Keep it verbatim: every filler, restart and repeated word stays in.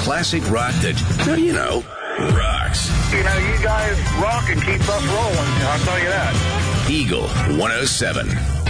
classic rock that, well, you know, rocks. You know, you guys rock and keep us rolling, I'll tell you that. Eagle one oh seven.